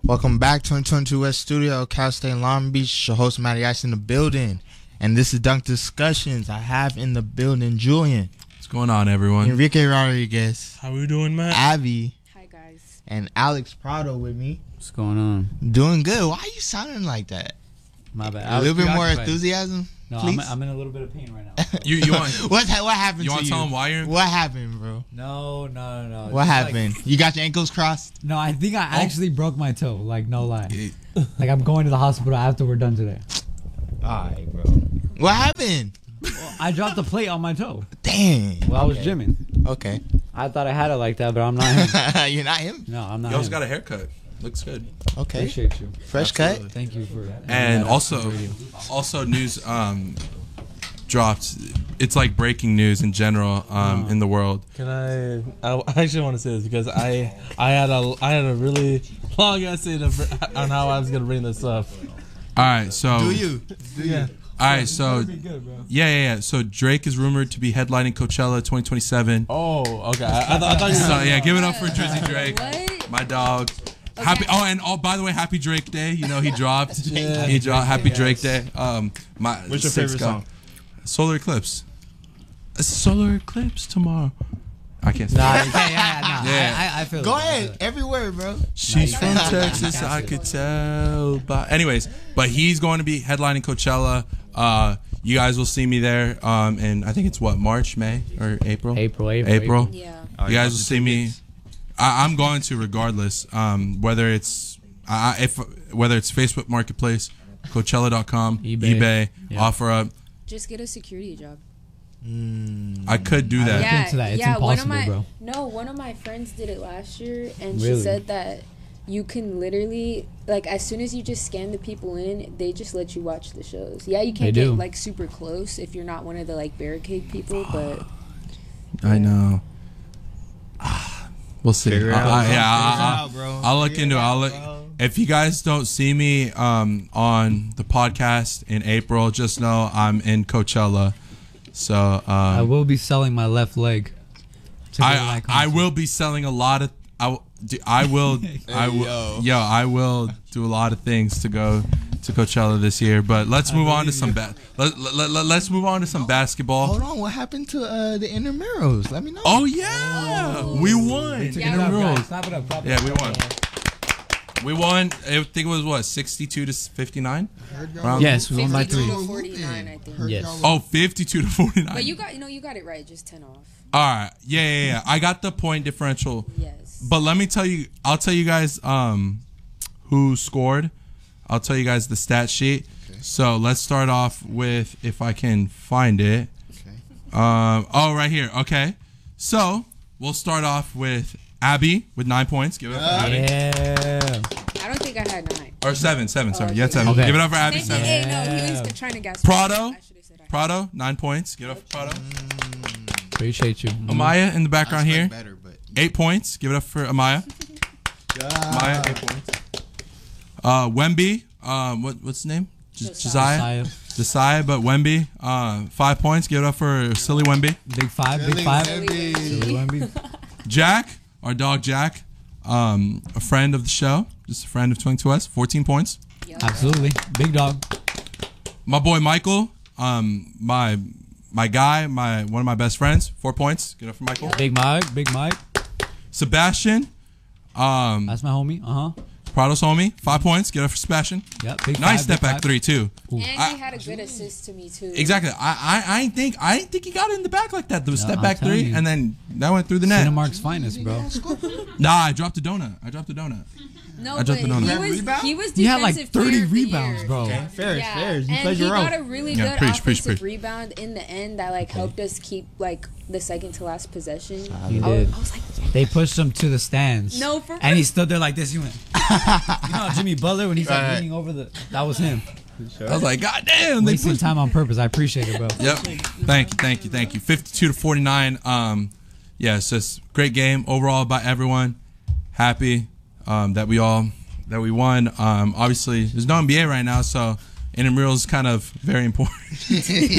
Welcome back to 2022 West Studio, Cal State Long Beach. Your host, Matty Ice in the building. And this is Dunk Discussions. I have in the building Julian. What's going on, everyone? Enrique Rodriguez. How we doing, Matt? Abby. Hi, guys. And Alex Prado with me. What's going on? Doing good. Why are you sounding like that? My bad. A little bit more enthusiasm, No, please? I'm in a little bit of pain right now. You want what happened you to want to tell them why you're? What happened, bro? No. What happened? You got your ankles crossed? No, I think I actually broke my toe. Like, no lie. Like, I'm going to the hospital after we're done today. Alright, bro. What happened? Well, I dropped the plate on my toe Dang. while I was gymming. Okay. I thought I had it like that, but I'm not him. You're not him? No, I'm not You also him. got a haircut. Looks good. Okay. Appreciate you. Fresh Absolutely. cut? Thank you for that. And also news dropped. It's like breaking news in general in the world. Can I actually want to say this because I had a really long essay on how I was gonna bring this up. All right, so Do you? Yeah. all right, so Pretty good, bro. yeah. So Drake is rumored to be headlining Coachella 2027. Oh, okay. I thought you. So yeah, give it up for Drizzy Drake, What? my dog. Okay. Happy by the way, happy Drake Day. You know he dropped. Yeah. He dropped Happy Drake Yes. Day. What's your six favorite guy. song? Solar Eclipse. A solar eclipse tomorrow. I can't say. Nah, that. Yeah. I feel Go it. ahead. Every word, bro. She's from Texas, I could tell. But anyways, he's going to be headlining Coachella. You guys will see me there. And I think it's March, May, or April. April. Yeah. You guys will see me. I'm going to regardless. Whether it's Facebook Marketplace, Coachella.com, eBay, Yeah. OfferUp. Just get a security job. I could do that. Yeah, into that. It's yeah. impossible, bro. One of my friends did it last year, and she Really? said that you can literally, like, as soon as you just scan the people in, they just let you watch the shows. Yeah, you They can't do. get like super close if you're not one of the like barricade people, but I know. We'll see. Figure it out. Yeah, Figure it out, bro. I'll look Figure into it it. out, If you guys don't see me on the podcast in April, just know I'm in Coachella. So I will be selling my left leg. to go to that I concert. will be selling a lot of. I will do a lot of things to go to Coachella this year. But let's move on to some let's move on to some basketball. Hold on. What happened to the intramurals? Let me know. Oh yeah, we won. Yeah, Intramurals. Clap it up. Clap it Yeah, up. we won. We won. I think it was 62 to 59. Yes, we won by 52 3. to 49, I think. Yes. Oh, 52 to 49. But you got it right, just 10 off. All right. Yeah. I got the point differential. Yes. But let me tell you, I'll tell you guys who scored. I'll tell you guys the stat sheet. Okay. So let's start off with, if I can find it. Okay. Right here. Okay. So we'll start off with Abby with 9 points. Give it up for Abby. Yeah. I don't think I had 9. Or 7. Sorry. okay. You had 7. Okay. Give it up for Abby. Maybe 7. 8. No, he was trying to guess. Prado? I should have said I had. Prado, 9 points. Give it up for Prado. Appreciate you. Amaya in the background here. Better, but 8 points. Give it up for Amaya. Amaya, 8 points. Wemby. What's his name? Josiah. Josiah, but Wemby. 5 points. Give it up for Silly Wemby. Big 5. Silly Big 5. Wemby. Silly Wemby. Jack, our dog Jack, a friend of the show, just a friend of 22S. 14 points. Yup. Absolutely. Big dog. My boy Michael. My guy. One of my best friends. 4 points. Give it up for Michael. Big Mike. Big Mike. Sebastian. That's my homie. Prado's homie. 5 points. Give it up for Sebastian. Yep. Big Nice 5, step big back 5. 3 too. And he had a good assist to me too. Exactly. I didn't think he got it in the back like that. The step I'm back telling 3, you. and then that went through the net. Cinemark's finest, bro. Nah, I dropped a donut. No, I but dropped the donut. he was He had like defensive 30 player of the rebounds, year. bro. fair. You and played he your role. got a really Yeah, good preach, offensive preach. rebound in the end that like helped us keep like the second to last possession. He I did. was like, They pushed him to the stands. No, for And he stood there like this. He went. You know Jimmy Butler when he's like Right. leaning over the. That was him. I was like, God damn. They Wasting pushed. time on purpose. I appreciate it, bro. Yep. Thank you. 52 to 49. Yeah, it's just great game overall by everyone. Happy that we won. Obviously, there's no NBA right now, so intramural is kind of very important.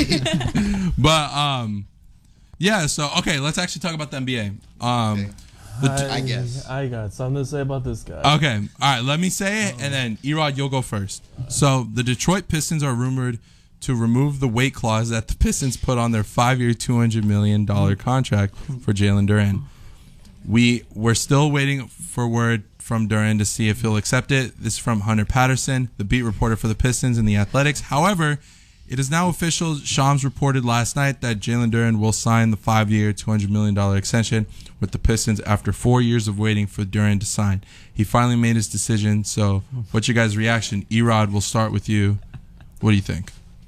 But yeah, so okay, let's actually talk about the NBA. I guess. I got something to say about this guy. Okay. All right. Let me say it, and then Erod, you'll go first. So the Detroit Pistons are rumored to remove the weight clause that the Pistons put on their 5-year, $200 million contract for Jalen Duren. We're still waiting for word from Duren to see if he'll accept it. This is from Hunter Patterson, the beat reporter for the Pistons and the Athletics. However, it is now official. Shams reported last night that Jalen Duren will sign the 5-year, $200 million extension with the Pistons after 4 years of waiting for Duren to sign. He finally made his decision. So what's your guys' reaction? Erod, we'll start with you. What do you think?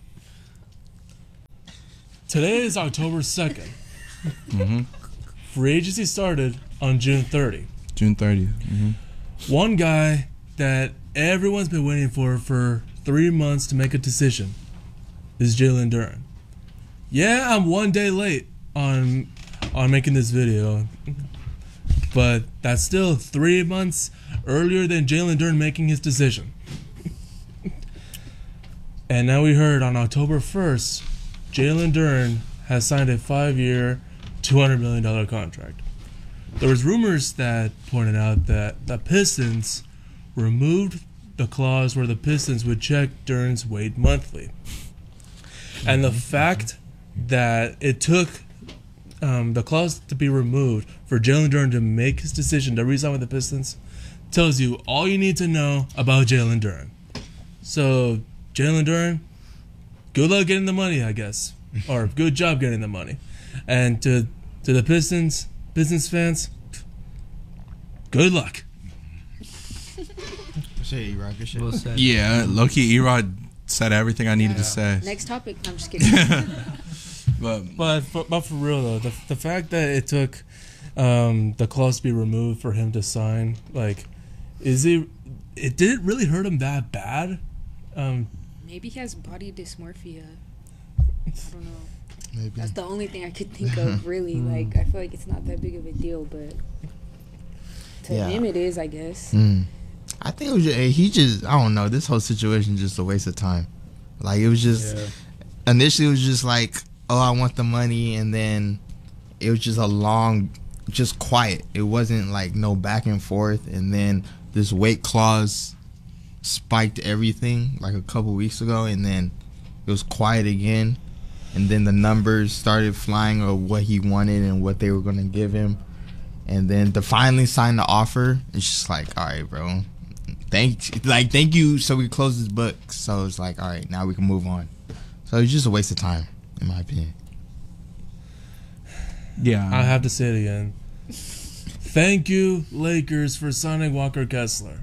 Today is October 2nd. Mm-hmm. Free agency started on June 30. June 30th. Mm-hmm. One guy that everyone's been waiting for 3 months to make a decision is Jalen Duren. Yeah, I'm 1 day late on making this video, but that's still 3 months earlier than Jalen Duren making his decision. And now we heard on October 1st, Jalen Duren has signed a 5-year, $200 million contract. There was rumors that pointed out that the Pistons removed the clause where the Pistons would check Duren's weight monthly. And the fact that it took the clause to be removed for Jalen Duren to make his decision to resign with the Pistons tells you all you need to know about Jalen Duren. So, Jalen Duren, good luck getting the money, I guess. Or good job getting the money. And to the Pistons fans, good luck. Good shit, Erod. Good shit. Well said. Yeah, low-key, Erod said everything I needed to say. Next topic. I'm just kidding. But for real though, the fact that it took the clause to be removed for him to sign, like, did it really hurt him that bad? Maybe he has body dysmorphia. I don't know. Maybe. That's the only thing I could think of, really. Like, I feel like it's not that big of a deal, but to him it is, I guess. I think it was I don't know. This whole situation is just a waste of time. Like, it was just initially it was just like, oh, I want the money, and then it was just just quiet. It wasn't like no back and forth, and then this weight clause spiked everything like a couple weeks ago, and then it was quiet again, and then the numbers started flying of what he wanted and what they were going to give him, and then to finally sign the offer, it's just like, all right, bro, thank you, so we close this book. So it's like, all right, now we can move on. So it's just a waste of time, in my opinion. Yeah. I have to say it again. Thank you, Lakers, for signing Walker Kessler.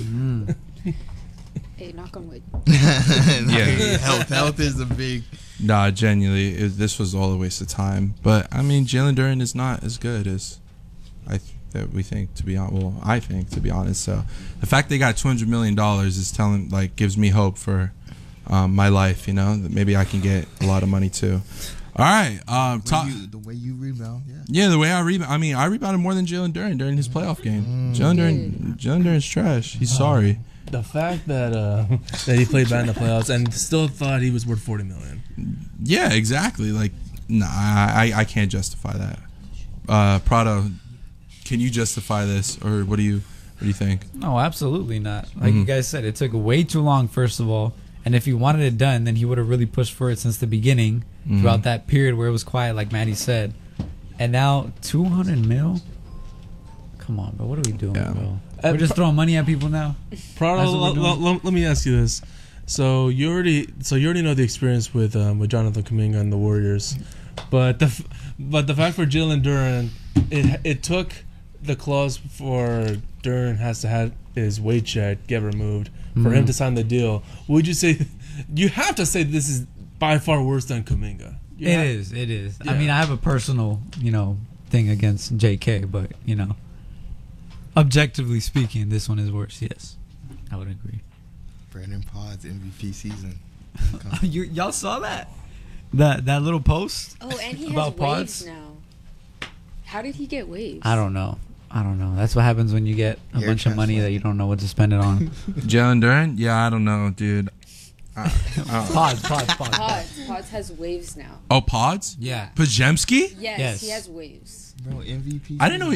Hey, knock on wood. Yeah. Health is a big... Nah, genuinely, this was all a waste of time. But, I mean, Jalen Duren is not as good as we think, to be honest. Well, I think, to be honest. So, the fact they got $200 million is gives me hope for my life, you know, that maybe I can get a lot of money too. All right. The way you rebound, yeah, the way I rebound. I mean, I rebounded more than Jalen Duren during his playoff game. Jalen Duren's trash. He's sorry. The fact that that he played bad in the playoffs and still thought he was worth $40 million. Yeah, exactly. Like, nah, I can't justify that. Prado, can you justify this, or what do you think? No, absolutely not. Like you guys said, it took way too long, first of all. And if he wanted it done, then he would have really pushed for it since the beginning, throughout that period where it was quiet, like Maddie said. And now, $200 mil? Come on, bro. What are we doing, bro? We're just throwing money at people now. Prado, let me ask you this. So you already know the experience with Jonathan Kuminga and the Warriors, but the fact for Jalen Duren, it took the clause for Duren has to have his weight check get removed for him to sign the deal. Would you say you have to say this is by far worse than Kuminga? It is. Yeah. I mean, I have a personal, thing against JK, but objectively speaking, this one is worse. Yes, I would agree. Brandon Pod's MVP season. Y'all saw that little post? Oh, and he has about waves Pods? now. How did he get waves? I don't know. That's what happens when you get a Hair bunch of money that you don't know what to spend it on. Jalen Duren? Yeah, I don't know, dude. Pods. Pods has waves now. Oh, Pods? Yeah. Pajemski? Yes, Yes. he has waves. Bro, MVP. I didn't know bro.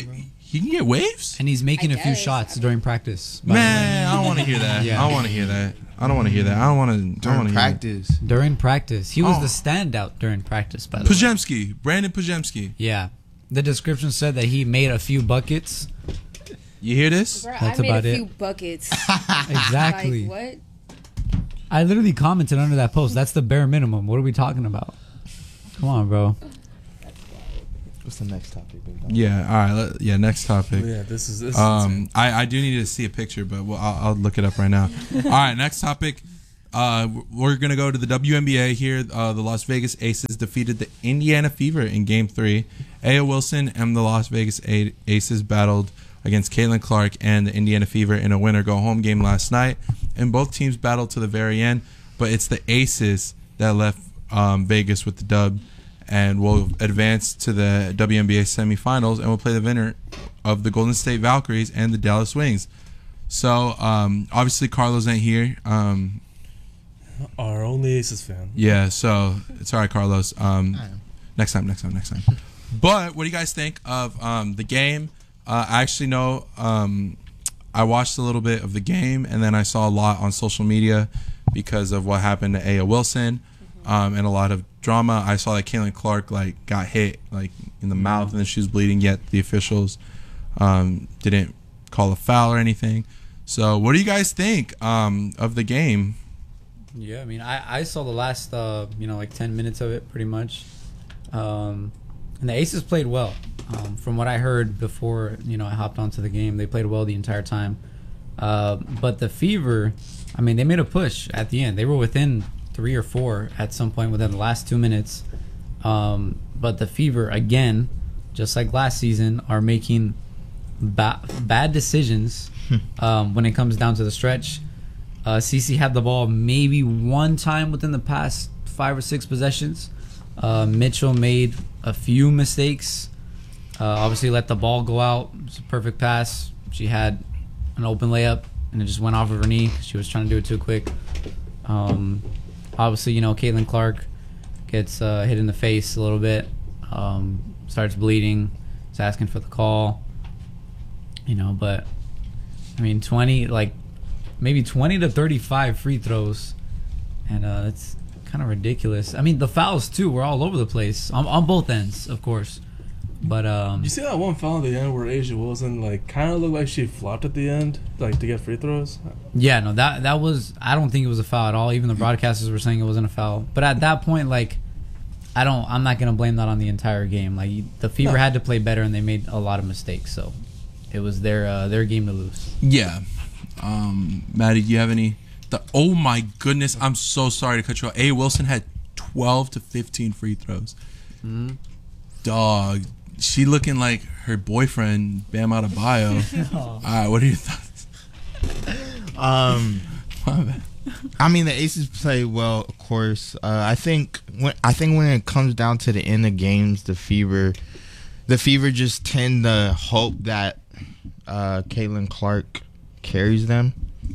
He can get waves? And he's making I a few guess. shots during practice. by the way. Man, I don't want to hear that. Yeah. I don't want to hear that. I don't want to hear that. I don't want to. During practice. During practice. He was Oh. the standout during practice, by the way. Pajemski, Brandon Pajemski. Yeah. The description said that he made a few buckets. You hear this? Bro, That's I made about a it. few buckets. Exactly. Like, what? I literally commented under that post. That's the bare minimum. What are we talking about? Come on, bro. What's the next topic, big dog? Yeah. All right. Yeah. Next topic. Yeah, this is insane. I do need to see a picture, but I'll look it up right now. All right. Next topic. We're gonna go to the WNBA here. The Las Vegas Aces defeated the Indiana Fever in Game 3. Aya Wilson and the Las Vegas Aces battled against Caitlin Clark and the Indiana Fever in a winner-go-home game last night, and both teams battled to the very end. But it's the Aces that left Vegas with the dub, and will advance to the WNBA semifinals and will play the winner of the Golden State Valkyries and the Dallas Wings. So obviously Carlos ain't here. Our only Aces fan. Yeah, so it's all right, Carlos. Next time. But what do you guys think of the game? I actually know I watched a little bit of the game, and then I saw a lot on social media because of what happened to Aya Wilson, and a lot of drama. I saw that Caitlin Clark got hit in the mouth, and then she was bleeding. Yet the officials didn't call a foul or anything. So what do you guys think of the game? Yeah, I mean, I saw the last, 10 minutes of it, pretty much. And the Aces played well. From what I heard before, I hopped onto the game, they played well the entire time. But the Fever, I mean, they made a push at the end. They were within 3 or 4 at some point within the last 2 minutes. But the Fever, again, just like last season, are making bad decisions when it comes down to the stretch. CC had the ball maybe one time within the past 5 or 6 possessions. Mitchell made a few mistakes. Obviously let the ball go out. It's a perfect pass. She had an open layup and it just went off of her knee. She was trying to do it too quick. Obviously, Caitlin Clark gets hit in the face a little bit. Starts bleeding. Is asking for the call. But I mean, maybe 20 to 35 free throws, and it's kind of ridiculous. I mean, the fouls too were all over the place on both ends, of course. But you see that one foul at the end where A'ja Wilson kind of looked like she flopped at the end, to get free throws. Yeah, no, that was, I don't think it was a foul at all. Even the broadcasters were saying it wasn't a foul. But at that point, I'm not gonna blame that on the entire game. The Fever had to play better, and they made a lot of mistakes. So it was their game to lose. Yeah. Maddie, do you have any? Oh my goodness, I'm so sorry to cut you off. Aya Wilson had 12 to 15 free throws. Mm-hmm. Dog, she looking like her boyfriend Bam Adebayo. All right, what are your thoughts? My bad. I mean, the Aces play well, of course. I think when it comes down to the end of games, the Fever just tend to hope that Caitlin Clark carries them.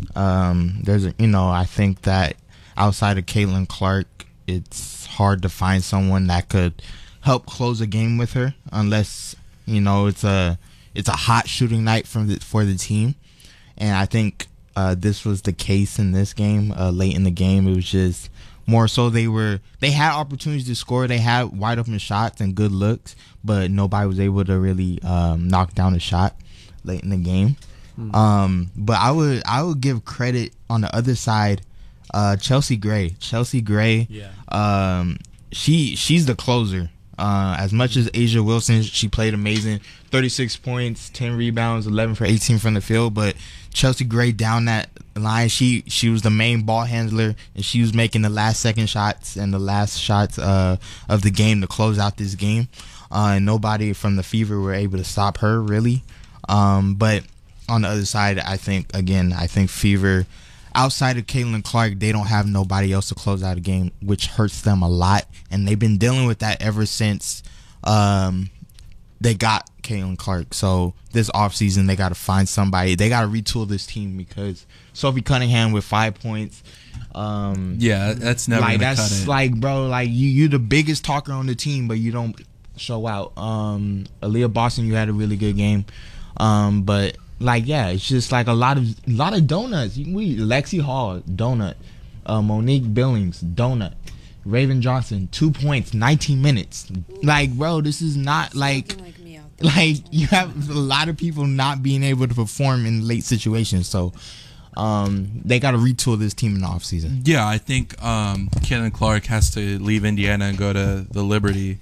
I think that outside of Caitlin Clark, it's hard to find someone that could help close a game with her, unless it's a hot shooting night for the team. And I think this was the case in this game. Late in the game, it was just more so they had opportunities to score. They had wide open shots and good looks, but nobody was able to really knock down a shot late in the game. But I would give credit on the other side, Chelsea Gray. Yeah. She's the closer. As much as A'ja Wilson, she played amazing. 36 points, 10 rebounds, 11 for 18 from the field. But Chelsea Gray down that line, she was the main ball handler, and she was making the last second shots and the last shots of the game to close out this game. And nobody from the Fever were able to stop her, really. But on the other side, I think Fever, outside of Caitlin Clark, they don't have nobody else to close out a game, which hurts them a lot. And they've been dealing with that ever since they got Caitlin Clark. So this offseason, they got to find somebody. They got to retool this team, because Sophie Cunningham with 5 points. Yeah, that's never gonna cut it. Bro, you the biggest talker on the team, but you don't show out. Aaliyah Boston, you had a really good game. But like, yeah, it's just like a lot of donuts. We Lexi Hall donut, Monique Billings donut, Raven Johnson 2 points, 19 minutes. Like, bro, this is not like me out there. like you have a lot of people not being able to perform in late situations. So they got to retool this team in the offseason. Yeah, I think Caitlin Clark has to leave Indiana and go to the Liberty.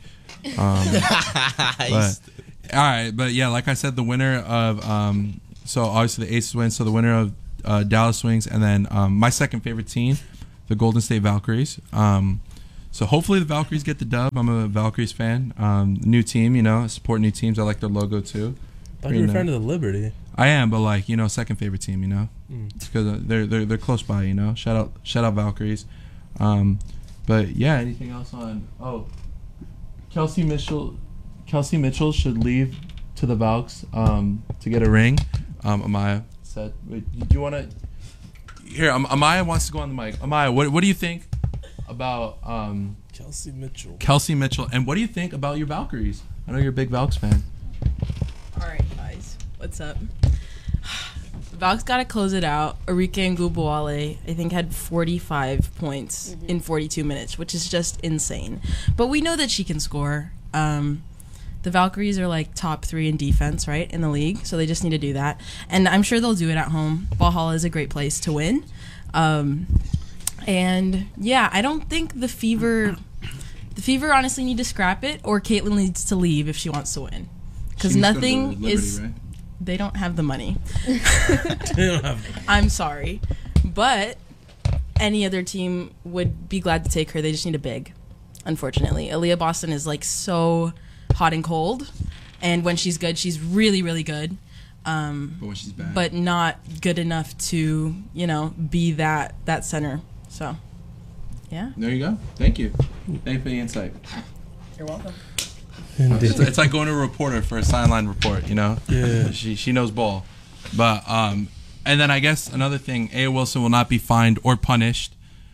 But, all right, but yeah, like I said, the winner of so obviously the Aces win. So the winner of Dallas Wings, and then my second favorite team, the Golden State Valkyries. So hopefully the Valkyries get the dub. I'm a Valkyries fan. New team, you know, support new teams. I like their logo too. I thought you were a fan of the Liberty. I am, but like, you know, second favorite team, you know, because they're close by, you know. Shout out Valkyries. But yeah, anything else on? Oh, Kelsey Mitchell should leave to the Valks to get a ring. Amaya said, wait, do you want to? Here, Amaya wants to go on the mic. Amaya, what do you think about Kelsey Mitchell, and what do you think about your Valkyries? I know you're a big Valks fan. All right, guys, what's up? Valks got to close it out. Arike Ngubawale, I think, had 45 points in 42 minutes, which is just insane. But we know that she can score. The Valkyries are like top 3 in defense, right, in the league, so they just need to do that. And I'm sure they'll do it at home. Valhalla is a great place to win. And yeah, I don't think the Fever honestly need to scrap it, or Caitlin needs to leave if she wants to win. Because nothing is... Right? They don't have the money. I'm sorry. But any other team would be glad to take her. They just need a big, unfortunately. Aaliyah Boston is like so hot and cold. And when she's good, she's really, really good. But when she's bad. But not good enough to, you know, be that center. So, yeah. There you go. Thank you. Thank you for the insight. You're welcome. It's like going to a reporter for a sideline report, you know? Yeah. She knows ball. But, and then I guess another thing, A.A. Wilson will not be fined or punished.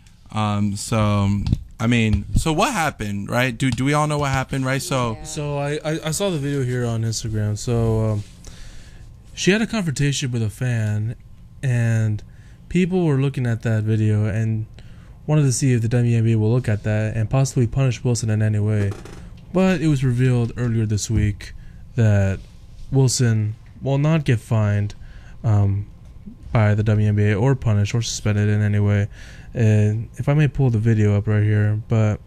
So, I mean, so what happened, right? Do we all know what happened, right? So I saw the video here on Instagram. So she had a confrontation with a fan, and people were looking at that video and wanted to see if the WNBA will look at that and possibly punish Wilson in any way. But it was revealed earlier this week that Wilson will not get fined by the WNBA or punished or suspended in any way. And if I may pull the video up right here, but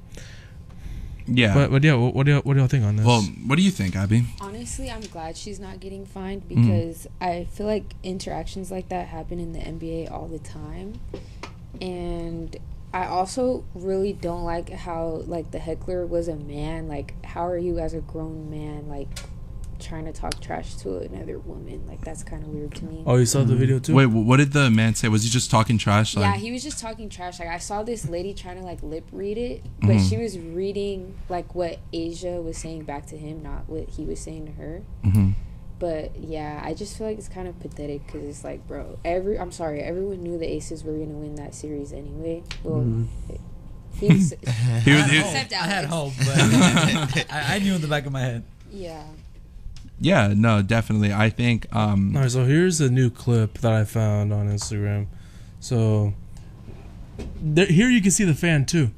yeah, what do y'all think on this? Well, what do you think, Abby? Honestly, I'm glad she's not getting fined because I feel like interactions like that happen in the NBA all the time, and I also really don't like how, like, the heckler was a man. Like, how are you as a grown man, like, trying to talk trash to another woman? Like, that's kind of weird to me. Oh, you saw the video too? Wait, what did the man say? Was he just talking trash? Yeah, he was just talking trash. Like, I saw this lady trying to, like, lip read it, but she was reading, like, what Asia was saying back to him, not what he was saying to her. But yeah, I just feel like it's kind of pathetic because it's like, bro, I'm sorry, everyone knew the Aces were gonna win that series anyway. Well, he was, except I had Alex. hope, but I knew in the back of my head. Yeah. Yeah, no, definitely. I think. All right, so here's a new clip that I found on Instagram. So here you can see the fan too.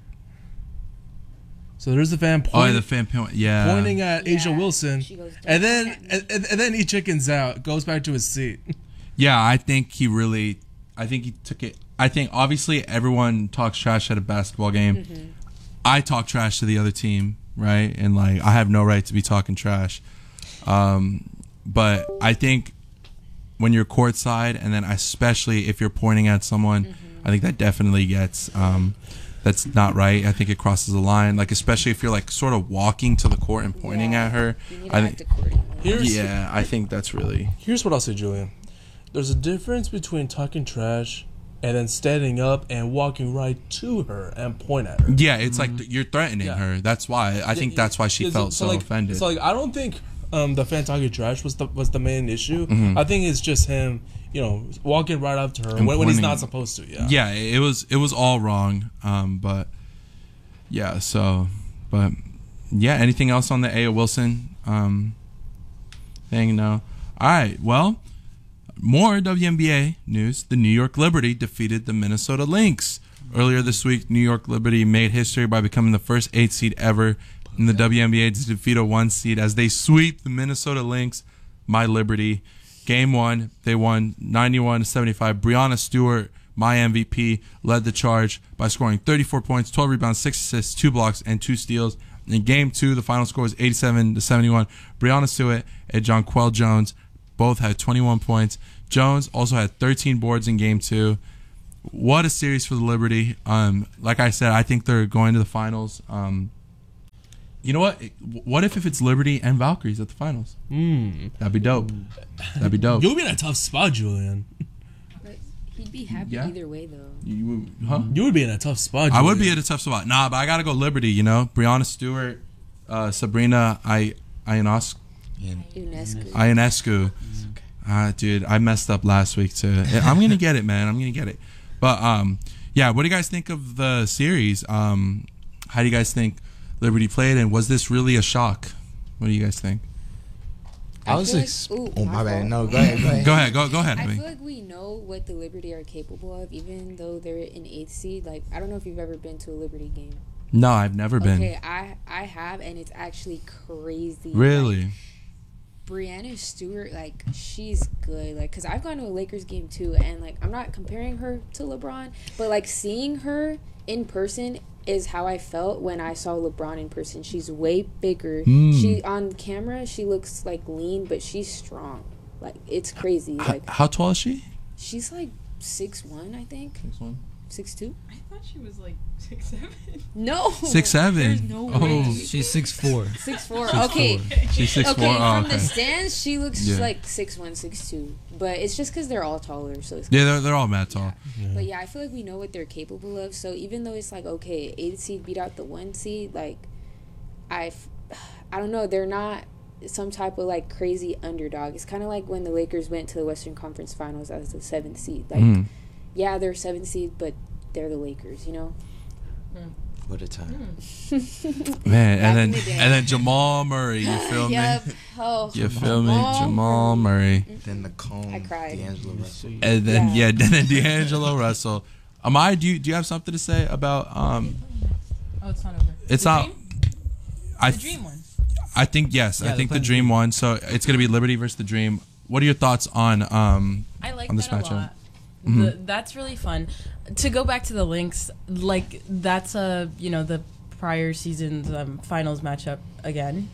So there's the fan pointing, the fan pointing at Asia Wilson, She goes, and then he chickens out, goes back to his seat. Yeah, I think he took it. I think obviously everyone talks trash at a basketball game. I talk trash to the other team, right? And like I have no right to be talking trash. But I think when you're courtside, and then especially if you're pointing at someone, I think that definitely gets that's not right. I think it crosses the line, like especially if you're like sort of walking to the court and pointing at her. I think I think that's really. Here's what I'll say, Julian. There's a difference between talking trash and then standing up and walking right to her and point at her. Yeah, it's like you're threatening her. That's why I think that's why she felt so offended. So like I don't think the fan talking trash was the main issue. I think it's just him, you know, walking right up to her when he's not supposed to. Yeah, it was all wrong. But yeah, anything else on the A.A. Wilson thing? No. All right. Well, more WNBA news. The New York Liberty defeated the Minnesota Lynx. Earlier this week, New York Liberty made history by becoming the first 8 seed ever in the WNBA to defeat a 1 seed as they sweep the Minnesota Lynx, my Liberty. Game 1, they won 91-75. Breanna Stewart, my MVP, led the charge by scoring 34 points, 12 rebounds, 6 assists, 2 blocks, and 2 steals. In Game 2, the final score was 87-71. Breanna Stewart and Jonquel Jones both had 21 points. Jones also had 13 boards in Game 2. What a series for the Liberty. Like I said, I think they're going to the finals. You know what? What if it's Liberty and Valkyries at the finals? That'd be dope. That'd be dope. You'll be in a tough spot, Julian. But he'd be happy Yeah. either way, though. You would be in a tough spot, Julian. I would be at a tough spot. Nah, but I gotta go Liberty. You know, Breanna Stewart, Sabrina Ionescu. Dude, I messed up last week too. I'm gonna get it, man. I'm gonna get it. But yeah. What do you guys think of the series? How do you guys think Liberty played, and was this really a shock? What do you guys think? I was oh, my bad. fault. No, go ahead. Go ahead. I Abby. feel like we know what the Liberty are capable of, even though they're in 8th seed. Like, I don't know if you've ever been to a Liberty game. No, I've never been. Okay, I have, and it's actually crazy. Really? Like, Breanna Stewart, like, she's good. Like, because I've gone to a Lakers game too, and like, I'm not comparing her to LeBron, but like, seeing her in person is how I felt when I saw LeBron in person. She's way bigger. She on camera, she looks like lean, but she's strong. Like, it's crazy. Like, How tall is she? she's like 6'1", I think. 6'2". I thought she was like 6'7". No, 6'7". There's no Oh. way. She's 6'4". 6'4". Okay. She's 6'4". Okay, Oh, from okay. the stands, she looks Yeah. like 6'1", 6'2", but it's just because they're all taller. So, it's Yeah, they're all mad tall. but yeah, I feel like we know what they're capable of. So even though it's like, okay, 8 seed beat out the 1 seed, like I don't know, they're not some type of like crazy underdog. It's kind of like when the Lakers went to the Western Conference Finals as the 7th seed. Like, yeah, they're 7th seed, but they're the Lakers, you know. What a time. Man, Back in and the day. then Jamal Murray, you feel Yep. me? Oh, You feel me? Jamal Murray. Then the cone. I cried. D'Angelo Russell. And then Yeah. and then D'Angelo Russell. Amaya, do you have something to say about Oh, it's not over. it's The not Dream? I The Dream one. I think yes. Yeah, I think the they're playing Dream won. So it's gonna be Liberty versus the Dream. What are your thoughts on I like on this that a matchup? lot. Mhm. That's really fun. To go back to the Lynx, like that's the prior season's finals matchup again.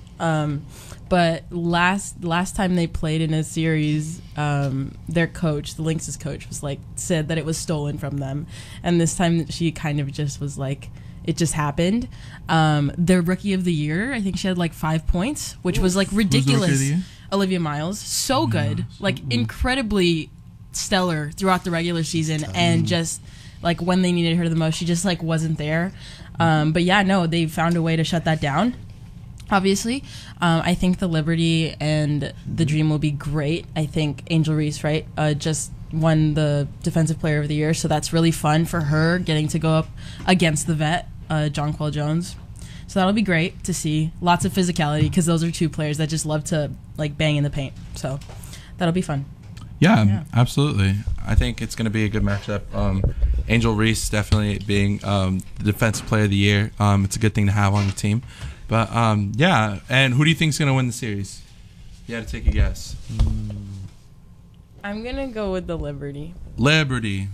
But last time they played in a series, their coach, the Lynx's coach, said that it was stolen from them, and this time she kind of just was like, it just happened. Their rookie of the year, I think she had like 5 points, which was like ridiculous. Who's the rookie of the year? Olivia Miles, so good, like incredibly stellar throughout the regular season, and just like when they needed her the most, she just like wasn't there. But yeah, no, they found a way to shut that down. Obviously, I think the Liberty and the Dream will be great. I think Angel Reese, right, just won the Defensive Player of the Year, so that's really fun for her, getting to go up against the vet, Jonquel Jones. So that'll be great to see. Lots of physicality, because those are two players that just love to like bang in the paint. So that'll be fun. Yeah, absolutely. I think it's going to be a good matchup. Angel Reese definitely being the Defensive Player of the Year. It's a good thing to have on the team. But yeah, and who do you think is going to win the series? You had to take a guess. I'm gonna go with the Liberty. Liberty.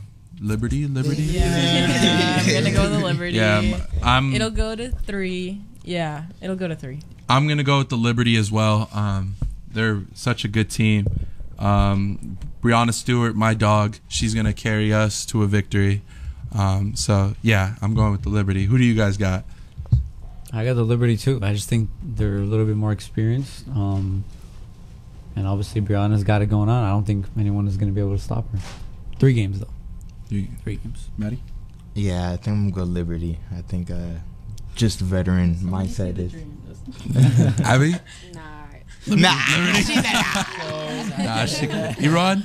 Yeah, I'm gonna go with the Liberty. Yeah, It'll go to 3. Yeah, it'll go to 3. I'm going to go with the Liberty as well. They're such a good team. Breanna Stewart, my dog, she's going to carry us to a victory. So, yeah, I'm going with the Liberty. Who do you guys got? I got the Liberty too. I just think they're a little bit more experienced. And obviously Brianna's got it going on. I don't think anyone is going to be able to stop her. 3 games though. 3 games. Maddie? Yeah, I think I'm gonna go Liberty. I think just veteran mindset is. Abby? Nah. Iran?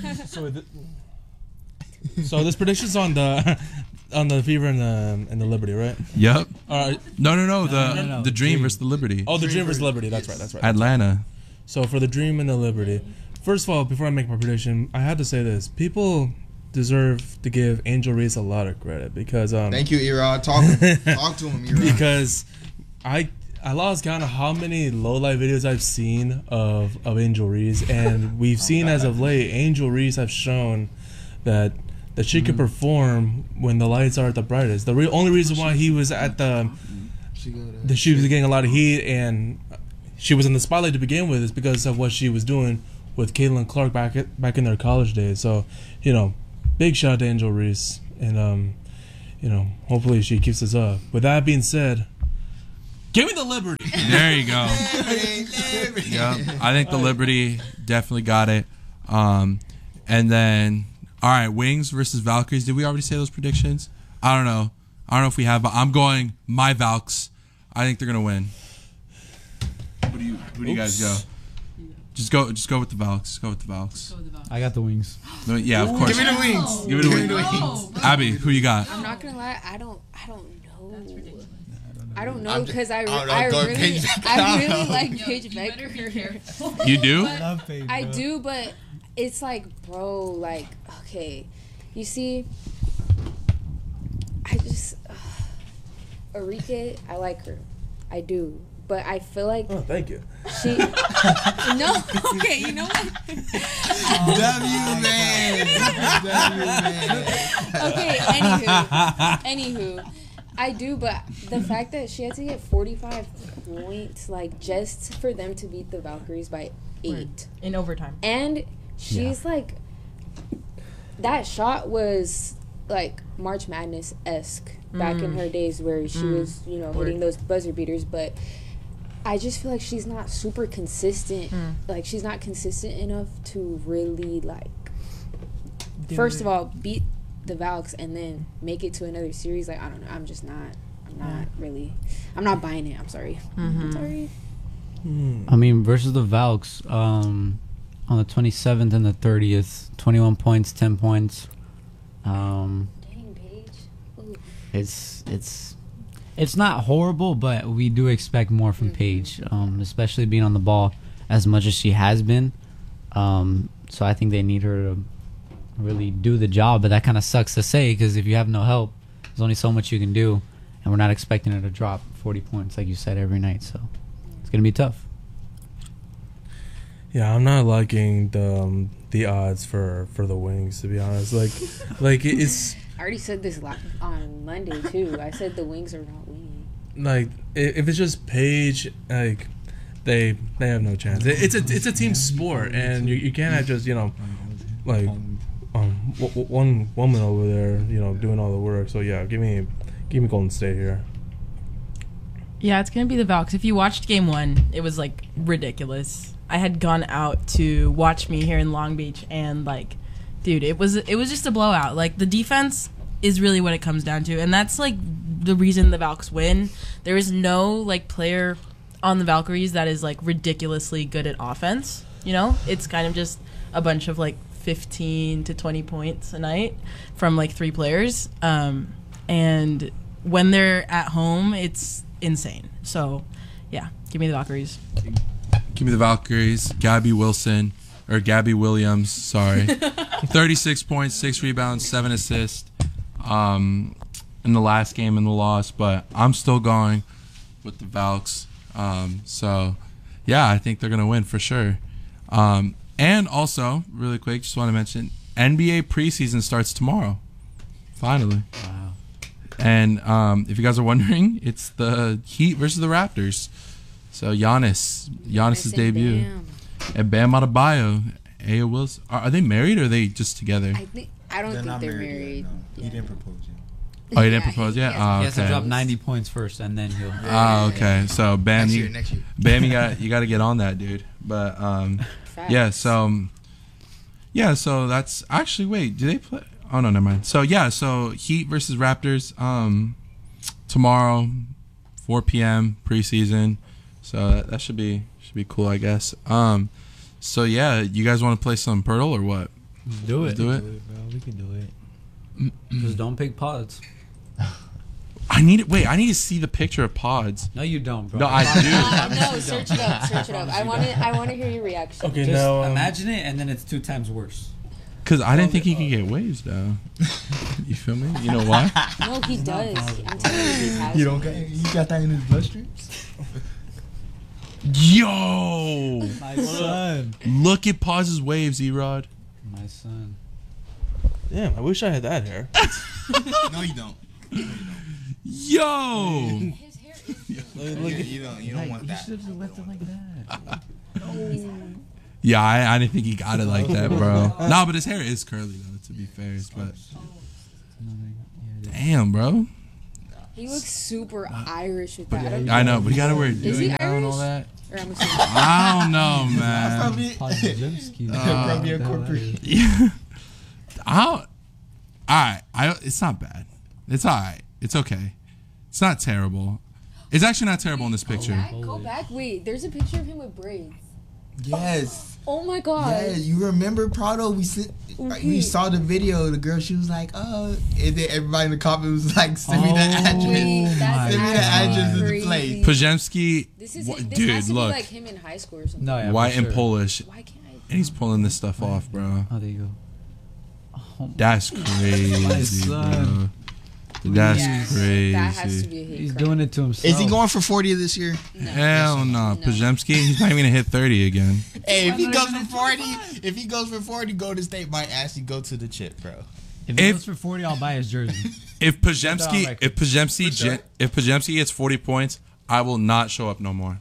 So this prediction's on the Fever and the Liberty, right? Yep. All right. No. No. The Dream versus the Liberty. Oh, the Dream versus Liberty. That's right. Atlanta. So for the Dream and the Liberty, first of all, before I make my prediction, I had to say this: people deserve to give Angel Reese a lot of credit because Thank you, Erod. Talk to him, Erod. because I lost count of how many low light videos I've seen of Angel Reese, and we've seen as of late Angel Reese have shown that she could perform when the lights are at the brightest. The only reason why he was at she was getting a lot of heat and she was in the spotlight to begin with is because of what she was doing with Caitlin Clark back in their college days. So, big shout out to Angel Reese, and hopefully she keeps this up. With that being said, give me the Liberty. There you go. Yeah, I think the Liberty definitely got it. And then, all right, Wings versus Valkyries. Did we already say those predictions? I don't know if we have, but I'm going my Valks. I think they're gonna win. Who do you guys go? Just go with the Valks. Go with the Valks. I got the Wings. No, yeah, of course. Give me the Wings. Give me the Wings. Abby, who you got? I'm not gonna lie, I don't know. I don't know I'm because I don't really Paige Becker. really like Paige Becker. You do? I do, but it's like, bro, like, okay, you see, I just Arike, I like her, I do, but I feel like Oh, thank you. she no, okay, you know what? W man. Okay, anywho, I do, but the fact that she had to get 45 points, like, just for them to beat the Valkyries by 8. In overtime. And she's like, that shot was like March Madness-esque back in her days where she was, hitting those buzzer beaters, but I just feel like she's not super consistent. Like, she's not consistent enough to really, like, first of all, beat the Valks and then make it to another series. Like, I don't know. I'm not buying it. I'm sorry. I'm sorry. I mean, versus the Valks, on the 27th and the 30th, 21 points, 10 points. Dang, Paige. Ooh. It's not horrible, but we do expect more from Paige, especially being on the ball as much as she has been. So I think they need her to really do the job, but that kind of sucks to say because if you have no help, there's only so much you can do, and we're not expecting her to drop 40 points like you said every night, so it's gonna be tough. Yeah, I'm not liking the odds for the Wings, to be honest. Like it's I already said this on Monday too. I said the Wings are not winning. like if it's just Paige, like they have no chance. It's a team sport, and you can't have just like one woman over there doing all the work. So yeah, give me Golden State here. Yeah, it's going to be the Valks. If you watched game 1, it was, like, ridiculous. I had gone out to watch me here in Long Beach, and, like, dude, it was just a blowout. Like, the defense is really what it comes down to, and that's, like, the reason the Valks win. There is no, like, player on the Valkyries that is, like, ridiculously good at offense, It's kind of just a bunch of, like, 15 to 20 points a night from, like, 3 players. And when they're at home, it's insane. So, yeah, give me the Valkyries. Give me the Valkyries. Gabby Williams, sorry. 36 points, 6 rebounds, 7 assists in the last game in the loss, but I'm still going with the Valks. So, yeah, I think they're going to win for sure. And also, really quick, just want to mention, NBA preseason starts tomorrow. Finally. Wow. And if you guys are wondering, it's the Heat versus the Raptors. So Giannis's debut. Bam. And Bam Adebayo, Aya Wilson. Are they married or are they just together? I don't think not they're married married. yet, no. Yeah. He didn't propose yet. Oh, he didn't propose yet? Yes. Oh, He has to okay. drop 90 points first, and then he'll... Oh, okay. So Bam, Next year. Bam, you got to get on that, dude. But yeah, so that's actually, wait, do they play? Oh no, never mind. So yeah, so Heat versus Raptors tomorrow, 4 p.m. preseason. So that should be cool, I guess. So yeah, you guys want to play some Purtle or what? Do it. Let's do it. Bro. We can do it. Just don't pick pods. I need it. Wait, I need to see the picture of Pods. No, you don't, bro. No, I do. No, search it up. Search it up. I want to hear your reaction. Okay, Just now imagine it, and then it's 2 times worse. Because I didn't think he could get waves, though. You feel me? You know why? No, he does. I'm telling you, he has. You got that in his bloodstream? Yo! My son. Look at Pods' waves, Erod. My son. damn, I wish I had that hair. No, you don't. Yo! His hair is. You don't want that. should have left it like that. Yeah, I didn't think he got it like that, bro. Nah, but his hair is curly, though, to be fair. But damn, bro. He looks super Irish with that. I know, but you gotta wear a Is he doing now and all Irish? that. Or I'm assuming. I don't know, man. Probably a corporate. Yeah. Alright. It's not bad. It's alright. It's okay. It's not terrible. It's actually not terrible in this picture. Go back. Wait, there's a picture of him with braids. Yes. Oh my god. Yeah, you remember Prado? We saw the video. The girl, she was like, "Oh," and then everybody in the comments was like, "Send me the address. Wait, that's Send me the address of the crazy. place." Pajemski, This is dude, this has to look, be like him in high school or something. No, yeah, white for and sure. Polish, Why can't I? and he's pulling this stuff off, bro. Oh, there you go. That's crazy, bro. son. That's Yeah, crazy. That has to be a hate He's crime. doing it to himself. Is he going for 40 this year? No. Hell no, Pajemski, he's not even gonna hit 30 again. Hey, if he goes for 40, Golden State might actually go to the chip, bro. If he If- goes for 40, I'll buy his jersey. If Pajemski, record. if Pajemski gets 40 points, I will not show up no more.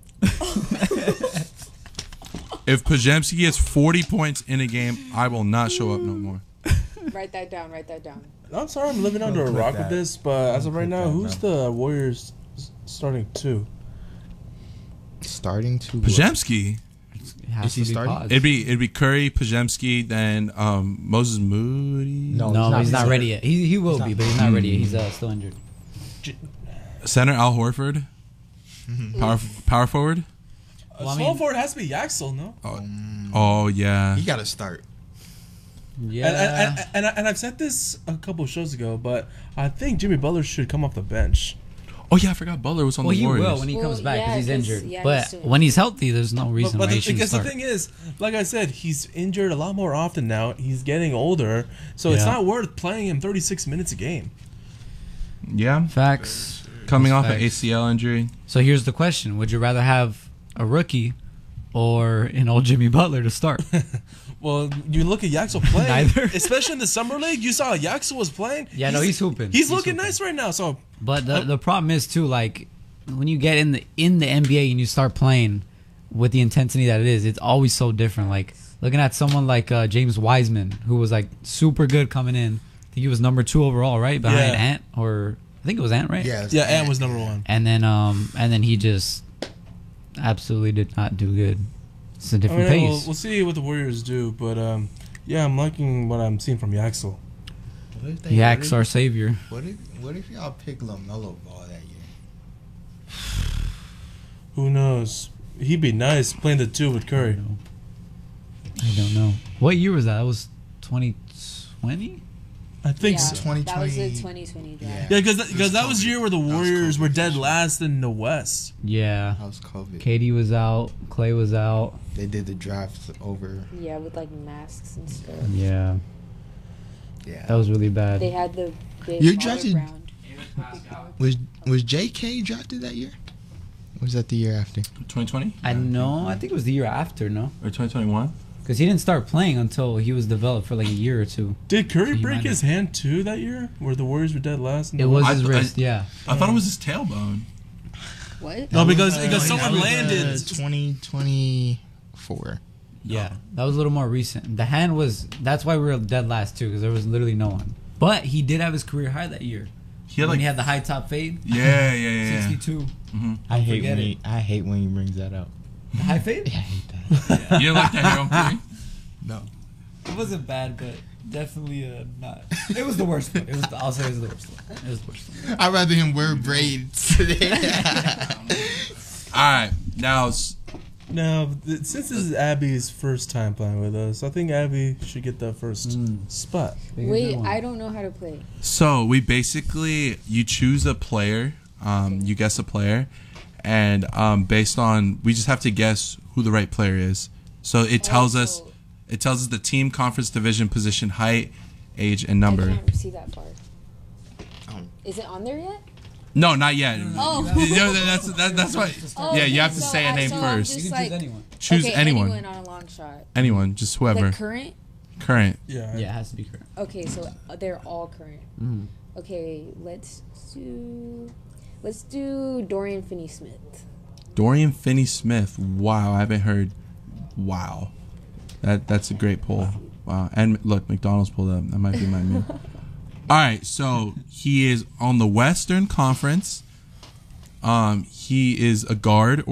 If Pajemski gets 40 points in a game, I will not show up no more. Write that down. Write that down. I'm sorry I'm living under a clip rock that. with this, but as of right now, that, who's the Warriors starting 2? Starting to Pajemski, It has Is he to be starting? Pods. it'd be Curry, Pajemski, then Moses Moody, No, he's not ready yet. He will be, but he's not ready yet. He's still injured. center Al Horford, power forward. Well, I Small mean- forward has to be Yaxel, no? Oh yeah, He got to start. Yeah. And I've said this a couple shows ago, but I think Jimmy Butler should come off the bench. oh yeah, I forgot Butler was on Well, the he Warriors. will when he Well, comes back because yeah, he's 'cause- injured. yeah, but he's still- when he's healthy, there's no reason But why he shouldn't because the start. thing is, like I said, he's injured a lot more often now. He's getting older, so it's Yeah. not worth playing him 36 minutes a game. Yeah, Facts. coming off an Facts. ACL injury. So here's the question: would you rather have a rookie or an old Jimmy Butler to start? Well, you look at Yaxel playing, Neither. especially in the summer league. You saw Yaxel was playing. Yeah, no, he's hooping. He's looking hooping. nice right now. So But the problem is too, like when you get in the NBA and you start playing with the intensity that it is, it's always so different. Like looking at someone like James Wiseman, who was like super good coming in. I think he was number 2 overall, right behind Yeah. Ant, or I think it was Ant, right? Yeah, yeah, Ant was number 1. And then he just absolutely did not do good. It's a different pace. We'll see what the Warriors do, but yeah, I'm liking what I'm seeing from Yaxel. Yak's our savior. What if y'all pick LaMelo Ball that year? Who knows? He'd be nice playing the 2 with Curry. I don't know. What year was that? That was 2020? I think Yeah, so. that was the 2020. 2020 draft. Yeah. Yeah, because that was the year where the That was Warriors were dead COVID. last in the West. Yeah. That was COVID. KD was out. Clay was out. They did the draft over. Yeah, with like masks and stuff. Yeah. Yeah. That was really bad. They had the big You olive drafted- round. Was JK drafted that year? Or was that the year after? 2020 I know. I think it was the year after, no? or 2021. Because he didn't start playing until he was developed for like a year or two. Did Curry He break might his hand too that year, where the Warriors were dead last? In the It was West? his wrist, yeah. I thought it was his tailbone. What? No, because That someone was, landed. 2024. Yeah. That was a little more recent. The hand was, that's why we were dead last too, because there was literally no one. But he did have his career high that year. He had When like he had the high top fade, yeah. 62. I hate Forget when it. I hate when he brings that up. The high fade? I hate that. You didn't like that hero thing? No. It wasn't bad, but definitely not. It was the worst one. I'll say it was the worst one. It was the worst one. I'd rather him wear braids. All right, now Now, since this is Abby's first time playing with us, I think Abby should get that first spot. Wait, I don't know how to play. So we basically, you choose a player, you guess a player, and based on, we just have to guess who the right player is. So it tells us the team, conference, division, position, height, age, and number. I can't see that far. Is it on there yet? No, not yet. Oh. That's why. Oh, yeah, you have okay, to so say a name first. You can choose anyone. Choose okay, anyone. anyone on a long shot. Anyone, just whoever. Like current? Current. Yeah. Yeah, it has to be correct. Okay, so they're all current. Mm-hmm. Okay, let's do Dorian Finney-Smith. Dorian Finney-Smith. Wow, I haven't heard. Wow, that's a great poll. Wow, and look, McDonald's pulled up. That might be my move. All right, so he is on the Western Conference. He is a guard